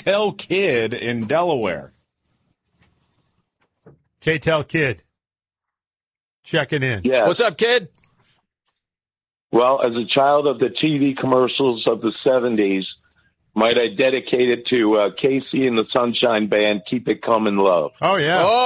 K-Tel Kid in Delaware. K-Tel Kid. Checking in. Yes. What's up, kid? Well, as a child of the TV commercials of the 70s, might I dedicate it to Casey and the Sunshine Band, Keep It Comin' Love. Oh, yeah. Oh,